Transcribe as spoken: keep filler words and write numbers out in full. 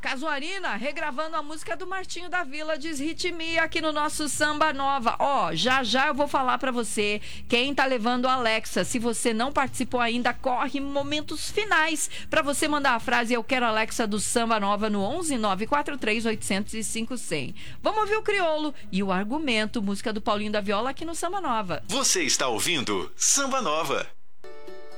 Casuarina, regravando a música do Martinho da Vila, diz Ritmia aqui no nosso Samba Nova. Ó, já já eu vou falar pra você quem tá levando a Alexa. Se você não participou ainda, corre momentos finais pra você mandar a frase Eu Quero Alexa do Samba Nova no onze nove quatro três oito zero zero cinco zero zero. Vamos ouvir o Criolo e o Argumento, música do Paulinho da Viola aqui no Samba Nova. Você está ouvindo Samba Nova.